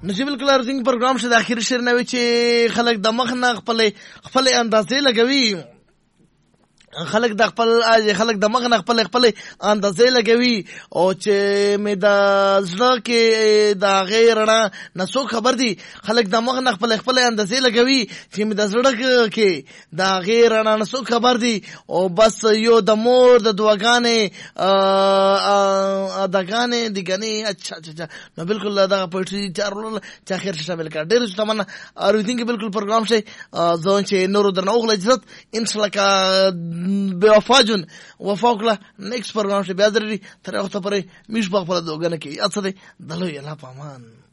نو چې بالکل ارزنګ پروګرام شه د اخر شعر نه وی چې خلک د مخ نه خپل اندازې لګوي، خلک د مخ نه خپل اندازې لګوي، او چې مې د زړه کې د غیر رڼا نه څوک خبر دي، خلک د مخ نه خپل اندازې لګوي چې مې د زړه کې د غیر رڼا نه څوک خبر دي، او بس یو د مور د دعاګانې اداګانې دیګنې. اچھا نو بالکل دغه پویټري چارول چې اخر شامل کړه. ډېر ستمنه اوریدونکو بالکل پروګرام شي ځون چې نور درنه اوغله عزت ان شاء الله کا بوفا جون وفا وکړه. نیکسټ پروګرام شي بیا درې تر وخت پورې میش په خپل دوګنه کې اڅ دې دلو یلا پامان.